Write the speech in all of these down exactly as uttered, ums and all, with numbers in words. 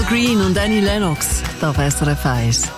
Al Green und Annie Lennox, da auf S R F eins.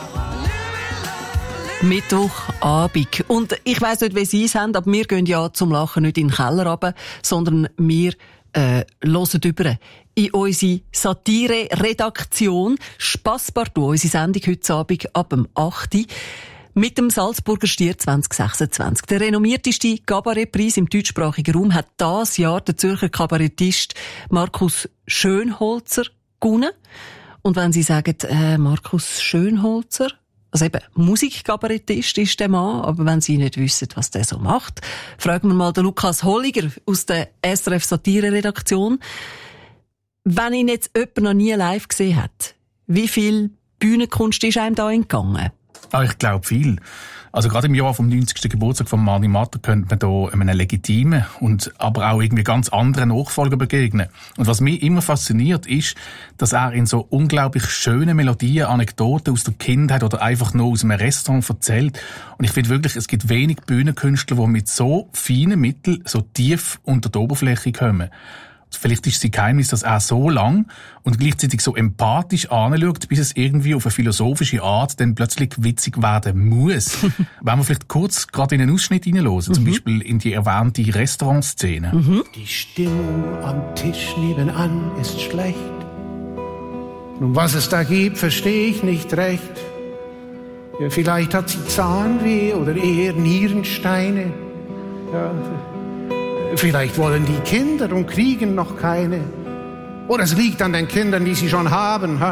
Mittwochabend. Und ich weiss nicht, wie Sie es haben, aber wir gehen ja zum Lachen nicht in den Keller runter, sondern wir äh, hören über in unsere Satire-Redaktion Spass partout, unsere Sendung heute Abend ab dem acht Uhr mit dem Salzburger Stier zwanzig sechsundzwanzig. Der renommierteste Kabarettpreis im deutschsprachigen Raum hat dieses Jahr der Zürcher Kabarettist Markus Schönholzer gewonnen. Und wenn Sie sagen, äh, Markus Schönholzer, also eben Musikkabarettist ist der Mann, aber wenn Sie nicht wissen, was der so macht, fragen wir mal den Lukas Holliger aus der S R F Satire-Redaktion. Wenn ihn jetzt jemand noch nie live gesehen hat, wie viel Bühnenkunst ist einem da entgangen? Ah, ich glaube viel. Also gerade im Jahr vom neunzigsten Geburtstag von Mani Matter könnte man da einem legitimen und aber auch irgendwie ganz anderen Nachfolger begegnen. Und was mich immer fasziniert ist, dass er in so unglaublich schönen Melodien Anekdoten aus der Kindheit oder einfach nur aus einem Restaurant erzählt. Und ich finde wirklich, es gibt wenig Bühnenkünstler, die mit so feinen Mitteln so tief unter die Oberfläche kommen. Vielleicht ist es das Geheimnis, dass er so lang und gleichzeitig so empathisch anschaut, bis es irgendwie auf eine philosophische Art dann plötzlich witzig werden muss. Wenn wir vielleicht kurz gerade in einen Ausschnitt hineinhören, mhm. zum Beispiel in die erwähnte Restaurantszene. Mhm. Die Stimmung am Tisch nebenan ist schlecht. Nun, was es da gibt, verstehe ich nicht recht. Ja, vielleicht hat sie Zahnweh oder eher Nierensteine. Ja, vielleicht wollen die Kinder und kriegen noch keine. Oder es liegt an den Kindern, die sie schon haben.